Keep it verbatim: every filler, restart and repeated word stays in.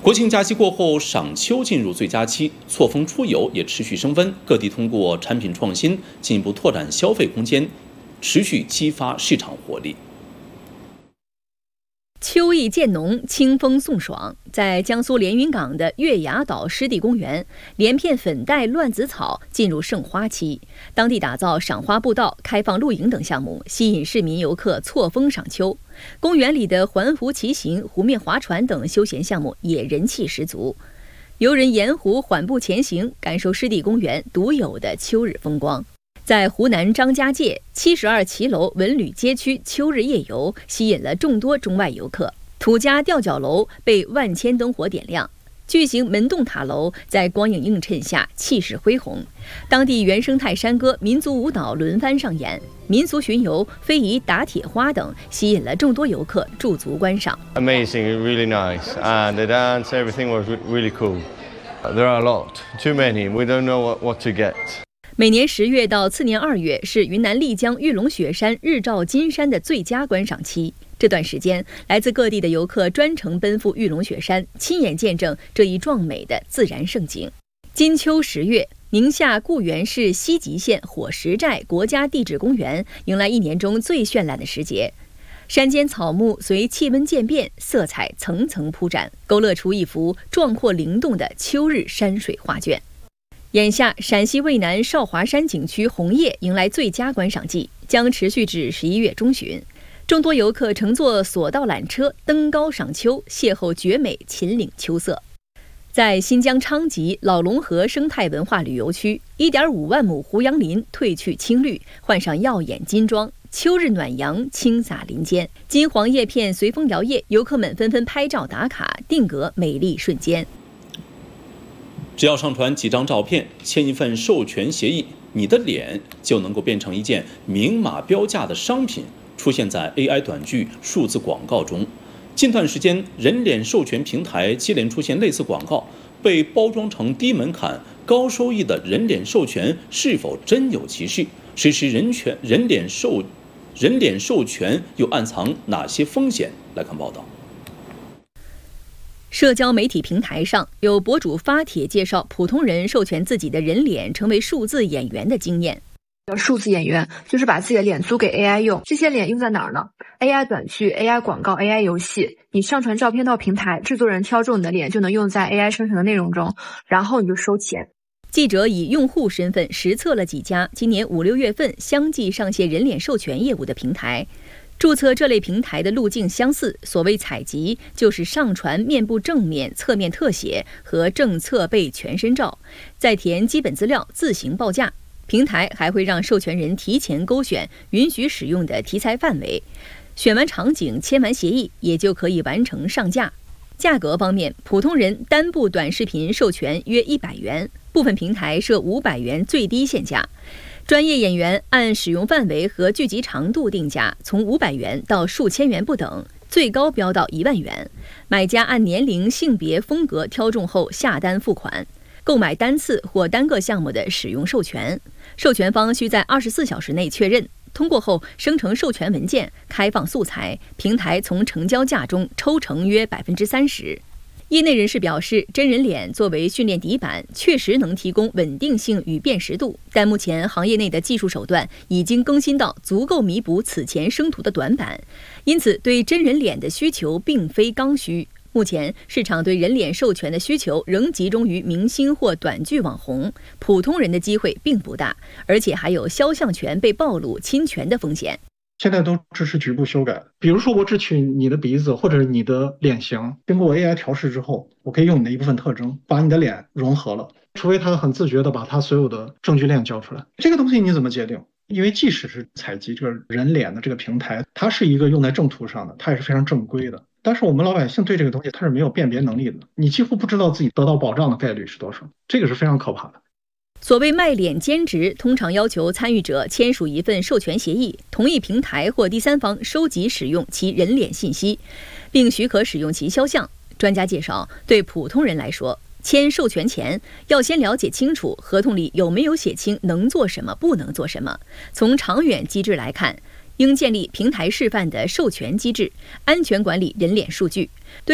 国庆假期过后，赏秋进入最佳期，错峰出游也持续升温。各地通过产品创新，进一步拓展消费空间，持续激发市场活力。 秋意渐浓，清风送爽。在江苏连云港的月牙岛湿地公园，连片粉黛乱子草进入盛花期，当地打造赏花步道、开放露营等项目，吸引市民游客错峰赏秋。公园里的环湖骑行、湖面划船等休闲项目也人气十足，游人沿湖缓步前行，感受湿地公园独有的秋日风光。在湖南张家界七十二骑楼文旅街区秋日夜游，吸引了众多中外游客。土家吊脚楼被万千灯火点亮，巨型门洞塔楼在光影映衬下气势恢宏。当地原生态山歌、民族舞蹈轮番上演，民俗巡游、非遗打铁花等吸引了众多游客驻足观赏。 Amazing, really nice, and the dance, everything was really cool. There are a lot, too many. We don't know what, what to get. 每年十月到次年二月是云南丽江玉龙雪山日照金山的最佳观赏期。这段时间，来自各地的游客专程奔赴玉龙雪山，亲眼见证这一壮美的自然盛景。金秋十月，宁夏固原市西吉县火石寨国家地质公园迎来一年中最绚烂的时节。山间草木随气温渐变，色彩层层铺展，勾勒出一幅壮阔灵动的秋日山水画卷。眼下，陕西渭南少华山景区红叶迎来最佳观赏季，将持续至十一月中旬。众多游客乘坐索道缆车登高赏秋，邂逅绝美秦岭秋色。在新疆昌吉老龙河生态文化旅游区， 一点五万亩胡杨林褪去青绿，换上耀眼金装，秋日暖阳轻洒林间，金黄叶片随风摇曳，游客们纷纷拍照打卡，定格美丽瞬间。 只要上传几张照片，签一份授权协议，你的脸就能够变成一件明码标价的商品，出现在 A I 短剧、数字广告中。近段时间，人脸授权平台接连出现类似广告，被包装成低门槛、高收益的人脸授权是否真有其事？实施人权人脸授人脸授权又暗藏哪些风险？来看报道。 社交媒体平台上有博主发帖介绍普通人授权自己的人脸成为数字演员的经验。 数字演员就是把自己的脸租给 A I 用，这些脸用在哪儿呢？ A I 短剧、A I 广告、A I 游戏。你上传照片到平台，制作人挑中你的脸就能用在 A I 生成的内容中，然后你就收钱。 记者以用户身份实测了几家今年五六月份相继上线人脸授权业务的平台。注册这类平台的路径相似，所谓采集就是上传面部正面、侧面特写和正侧背全身照，再填基本资料自行报价。平台还会让授权人提前勾选允许使用的题材范围，选完场景签完协议也就可以完成上架。价格方面，普通人单部短视频授权约一百元，部分平台设五百元最低限价。专业演员按使用范围和剧集长度定价，从五百元到数千元不等，最高标到一万元。买家按年龄、性别、风格挑中后下单付款，购买单次或单个项目的使用授权。授权方需在二十四小时内确认，通过后生成授权文件，开放素材，平台从成交价中抽成约百分之三十。业内人士表示，真人脸作为训练底板，确实能提供稳定性与辨识度，但目前行业内的技术手段已经更新到足够弥补此前生图的短板，因此对真人脸的需求并非刚需。目前市场对人脸授权的需求仍集中于明星或短剧网红，普通人的机会并不大，而且还有肖像权被暴露侵权的风险。 现在都支持局部修改，比如说我只取你的鼻子或者你的脸型，经过 A I 调试之后，我可以用你的一部分特征把你的脸融合了，除非他很自觉的把他所有的证据链交出来。这个东西你怎么界定？因为即使是采集这个人脸的这个平台，它是一个用在正图上的，它也是非常正规的，但是我们老百姓对这个东西它是没有辨别能力的，你几乎不知道自己得到保障的概率是多少，这个是非常可怕的。 所谓卖脸兼职，通常要求参与者签署一份授权协议，同意平台或第三方收集使用其人脸信息，并许可使用其肖像。专家介绍，对普通人来说，签授权前要先了解清楚合同里有没有写清能做什么、不能做什么。从长远机制来看，应建立平台示范的授权机制，安全管理人脸数据。对